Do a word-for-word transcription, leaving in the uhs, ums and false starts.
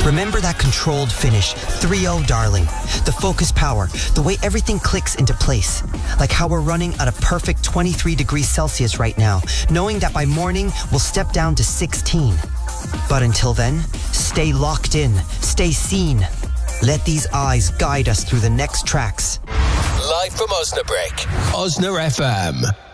Remember that controlled finish, three oh, darling. The focus power, the way everything clicks into place. Like how we're running at a perfect twenty-three degrees Celsius right now, knowing that by morning we'll step down to sixteen. But until then, stay locked in, stay seen. Let these eyes guide us through the next tracks. Live from Osnabrück, Osna F M.